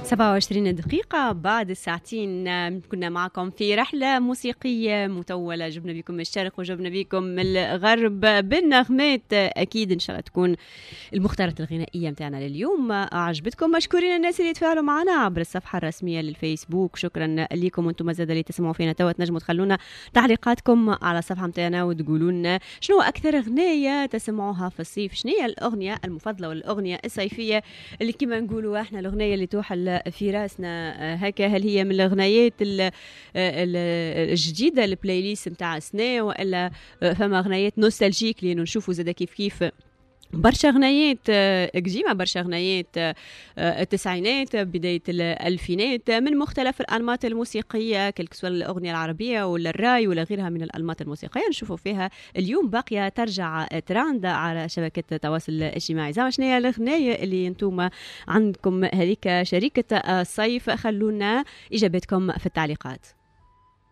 27 دقيقة بعد الساعتين كنا معكم في رحلة موسيقية مطولة. جبنا بكم من الشرق وجبنا بكم من الغرب بالنغمات. أكيد إن شاء الله تكون المختارات الغنائية متاعنا لليوم عجبتكم. مشكورين الناس اللي يتفاعلوا معنا عبر الصفحة الرسمية للفيسبوك. شكرا لكم وانتم مازال اللي تسمعوا فينا توا. تنجموا تخلونا تعليقاتكم على الصفحة متاعنا وتقولوا لنا شنو أكثر أغنية تسمعوها في الصيف، شنو هي الأغنية المفضلة والأغنية الصيفية اللي كما نقولوا احنا الأغنية اللي توحل في راسنا هكا. هل هي من الأغنيات الجديدة البلاي ليست متاع السنة، وإلا فما أغنيات نوستالجيك لأنه نشوفوا زادا كيف برشا أغنيات قديمة، برشا أغنيات التسعينات بداية الألفينات من مختلف الأنماط الموسيقية، سواء الأغنية العربية ولا الراي ولا غيرها من الأنماط الموسيقية نشوفوا فيها اليوم باقية ترجع تراند على شبكة التواصل الاجتماعي. زعما شنو هي الأغنية اللي انتم عندكم هذيك شريكة الصيف؟ خلونا إجابتكم في التعليقات.